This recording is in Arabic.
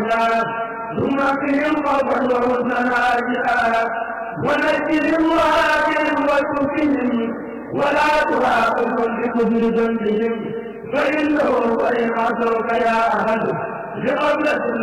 واجلا ثم فيهم قوما وزناجلا ونجهم وهاجهم وسكهم ولا تراقبهم بكل ذنبهم فإنه وإن عصوك يا أهل لقبلة